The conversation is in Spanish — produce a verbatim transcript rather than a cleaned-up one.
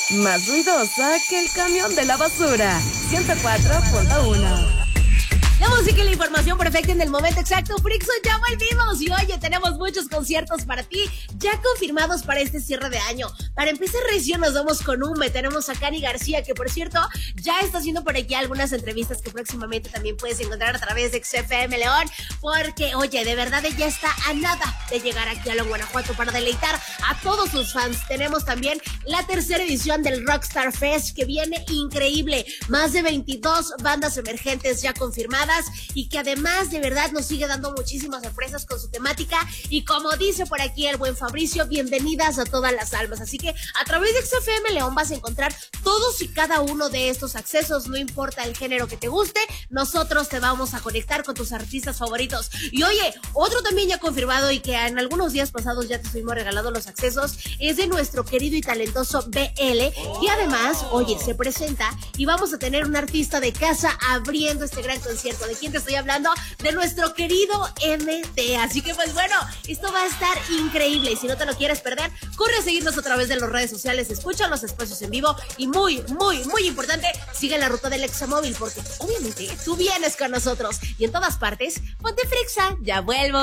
Más ruidosa que el camión de la basura. ciento cuatro punto uno. La música y la información perfecta en el momento exacto. Frixon, ya volvimos. Y oye, tenemos muchos conciertos para ti, ya confirmados para este cierre de año. Para empezar recién nos vamos con Ume. Tenemos a Cani García, que por cierto, ya está haciendo por aquí algunas entrevistas que próximamente también puedes encontrar a través de X F M León. Porque, oye, de verdad ella está a nada de llegar aquí a León, Guanajuato, para deleitar a todos sus fans. Tenemos también la tercera edición del Rockstar Fest, que viene increíble. Más de veintidós bandas emergentes ya confirmadas, y que además de verdad nos sigue dando muchísimas sorpresas con su temática. Y como dice por aquí el buen Fabricio, bienvenidas a todas las almas. Así que a través de X F M León vas a encontrar todos y cada uno de estos accesos. No importa el género que te guste, nosotros te vamos a conectar con tus artistas favoritos. Y oye, otro también ya confirmado y que en algunos días pasados ya te estuvimos regalando los accesos, es de nuestro querido y talentoso B L, que además, oye, se presenta y vamos a tener un artista de casa abriendo este gran concierto. ¿De quién te estoy hablando? De nuestro querido M T. Así que pues bueno, esto va a estar increíble. Y si no te lo quieres perder, corre a seguirnos a través de las redes sociales, escucha los espacios en vivo y muy, muy, muy importante, sigue la ruta del Examóvil, porque obviamente tú vienes con nosotros y en todas partes, ponte Frixa. Ya vuelvo.